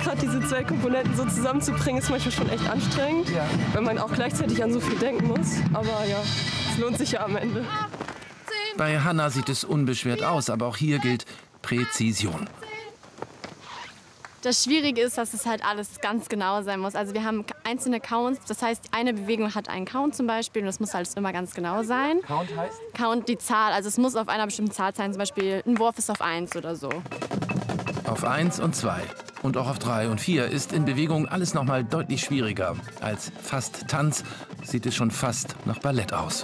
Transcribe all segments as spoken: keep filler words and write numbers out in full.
hat, diese zwei Komponenten so zusammenzubringen, ist manchmal schon echt anstrengend, ja. Wenn man auch gleichzeitig an so viel denken muss. Aber ja, es lohnt sich ja am Ende. Bei Hannah sieht es unbeschwert aus, aber auch hier gilt Präzision. Das Schwierige ist, dass es halt alles ganz genau sein muss. Also wir haben einzelne Counts, das heißt, eine Bewegung hat einen Count zum Beispiel und das muss halt immer ganz genau sein. Count heißt? Count die Zahl, also es muss auf einer bestimmten Zahl sein, zum Beispiel ein Wurf ist auf eins oder so. Auf eins und zwei und auch auf drei und vier ist in Bewegung alles noch mal deutlich schwieriger. Als fast Tanz sieht es schon fast nach Ballett aus.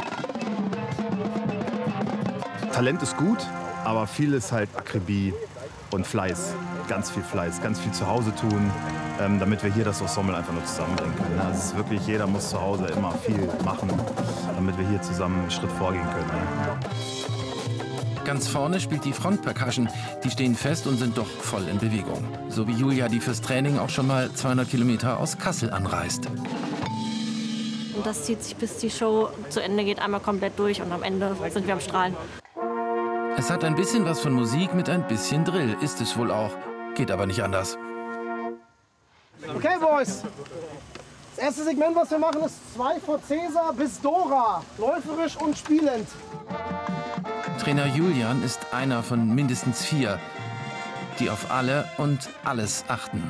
Talent ist gut, aber viel ist halt Akribie und Fleiß. Ganz viel Fleiß, ganz viel zu Hause tun, ähm, damit wir hier das Ensemble einfach nur zusammenbringen können. Ne? Es ist wirklich, jeder muss zu Hause immer viel machen, damit wir hier zusammen einen Schritt vorgehen können. Ne? Ganz vorne spielt die Frontpercussion. Die stehen fest und sind doch voll in Bewegung. So wie Julia, die fürs Training auch schon mal zweihundert Kilometer aus Kassel anreist. Und das zieht sich, bis die Show zu Ende geht, einmal komplett durch und am Ende sind wir am Strahlen. Es hat ein bisschen was von Musik mit ein bisschen Drill, ist es wohl auch. Geht aber nicht anders. Okay, Boys. Das erste Segment, was wir machen, ist zwei vor Cäsar bis Dora. Läuferisch und spielend. Trainer Julian ist einer von mindestens vier, die auf alle und alles achten.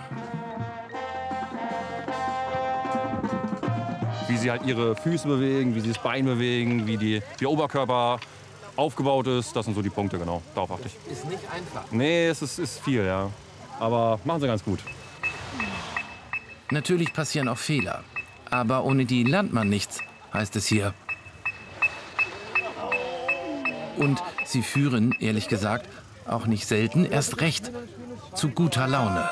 Wie sie halt ihre Füße bewegen, wie sie das Bein bewegen, wie, die, wie der Oberkörper aufgebaut ist. Das sind so die Punkte, genau. Darauf achte ich. Ist nicht einfach. Nee, es ist, ist viel, ja. Aber machen sie ganz gut. Natürlich passieren auch Fehler. Aber ohne die lernt man nichts, heißt es hier. Und sie führen, ehrlich gesagt, auch nicht selten, erst recht zu guter Laune.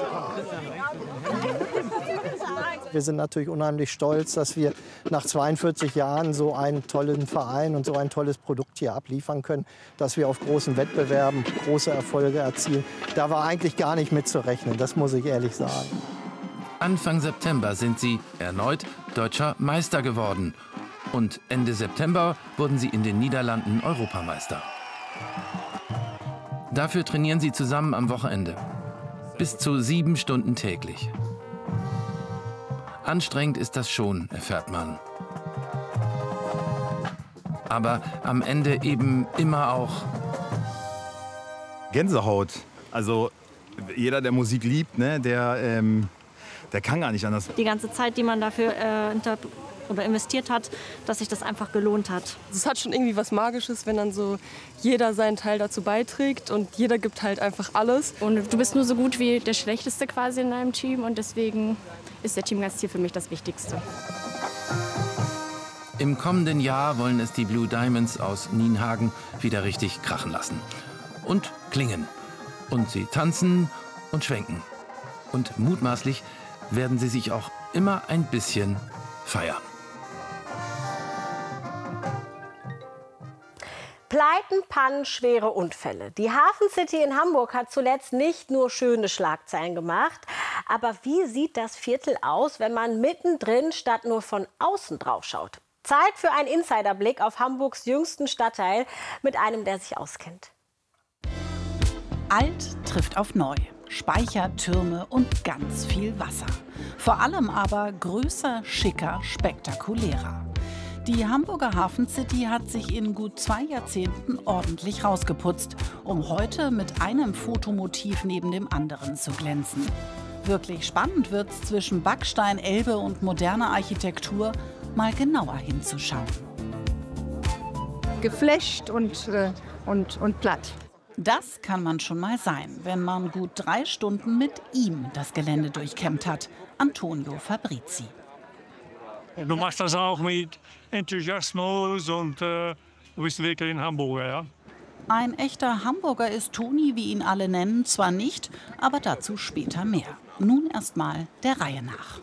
Wir sind natürlich unheimlich stolz, dass wir nach zweiundvierzig Jahren so einen tollen Verein und so ein tolles Produkt hier abliefern können, dass wir auf großen Wettbewerben große Erfolge erzielen. Da war eigentlich gar nicht mit zu rechnen, das muss ich ehrlich sagen. Anfang September sind sie erneut deutscher Meister geworden. Und Ende September wurden sie in den Niederlanden Europameister. Dafür trainieren sie zusammen am Wochenende. Bis zu sieben Stunden täglich. Anstrengend ist das schon, erfährt man. Aber am Ende eben immer auch Gänsehaut. Also jeder, der Musik liebt, ne, der, ähm, der kann gar nicht anders. Die ganze Zeit, die man dafür äh, oder investiert hat, dass sich das einfach gelohnt hat. Es hat schon irgendwie was Magisches, wenn dann so jeder seinen Teil dazu beiträgt und jeder gibt halt einfach alles. Und du bist nur so gut wie der Schlechteste quasi in deinem Team und deswegen ist der Teamgeist hier für mich das Wichtigste. Im kommenden Jahr wollen es die Blue Diamonds aus Nienhagen wieder richtig krachen lassen. Und klingen. Und sie tanzen und schwenken. Und mutmaßlich werden sie sich auch immer ein bisschen feiern. Pleiten, Pannen, schwere Unfälle. Die Hafen City in Hamburg hat zuletzt nicht nur schöne Schlagzeilen gemacht. Aber wie sieht das Viertel aus, wenn man mittendrin statt nur von außen drauf schaut? Zeit für einen Insiderblick auf Hamburgs jüngsten Stadtteil mit einem, der sich auskennt. Alt trifft auf neu. Speicher, Türme und ganz viel Wasser. Vor allem aber größer, schicker, spektakulärer. Die Hamburger Hafen City hat sich in gut zwei Jahrzehnten ordentlich rausgeputzt, um heute mit einem Fotomotiv neben dem anderen zu glänzen. Wirklich spannend wird's zwischen Backstein, Elbe und moderner Architektur, mal genauer hinzuschauen. Geflasht und, äh, und, und platt. Das kann man schon mal sein, wenn man gut drei Stunden mit ihm das Gelände durchkämmt hat. Antonio Fabrizi. Du machst das auch mit Enthusiasmus und äh, du bist wirklich ein Hamburger, ja? Ein echter Hamburger ist Toni, wie ihn alle nennen, zwar nicht, aber dazu später mehr. Nun erst mal der Reihe nach.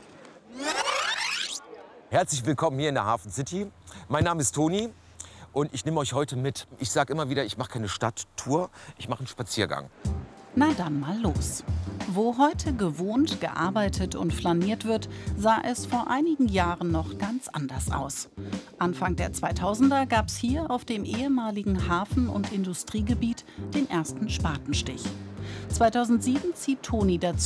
Herzlich willkommen hier in der Hafen City. Mein Name ist Toni und ich nehme euch heute mit. Ich sage immer wieder, ich mache keine Stadttour, ich mache einen Spaziergang. Na dann mal los. Wo heute gewohnt, gearbeitet und flaniert wird, sah es vor einigen Jahren noch ganz anders aus. Anfang der zweitausender gab es hier auf dem ehemaligen Hafen- und Industriegebiet den ersten Spatenstich. zweitausendsieben zieht Toni dazu